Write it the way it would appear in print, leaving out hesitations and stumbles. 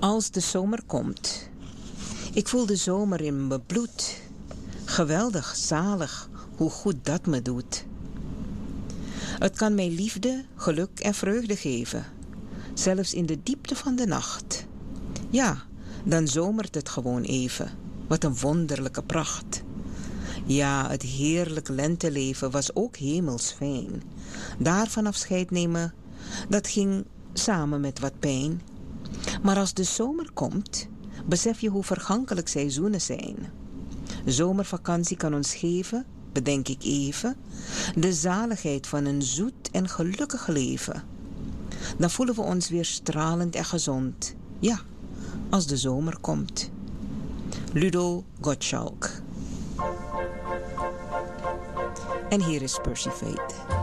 Als de zomer komt. Ik voel de zomer in mijn bloed. Geweldig, zalig, hoe goed dat me doet. Het kan mij liefde, geluk en vreugde geven. Zelfs in de diepte van de nacht. Ja, dan zomert het gewoon even. Wat een wonderlijke pracht. Ja, het heerlijk lenteleven was ook hemels fijn. Daarvan afscheid nemen, dat ging samen met wat pijn. Maar als de zomer komt, besef je hoe vergankelijk seizoenen zijn. Zomervakantie kan ons geven, bedenk ik even, de zaligheid van een zoet en gelukkig leven. Dan voelen we ons weer stralend en gezond. Ja, als de zomer komt. Ludo Gottschalk. En hier is Percy Fate.